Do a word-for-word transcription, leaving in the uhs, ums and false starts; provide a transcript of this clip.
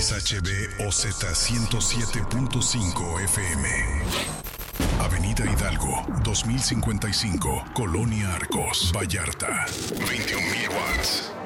H B O Z ciento siete punto cinco F M. Avenida Hidalgo, dos mil cincuenta y cinco, Colonia Arcos, Vallarta. veintiún mil watts.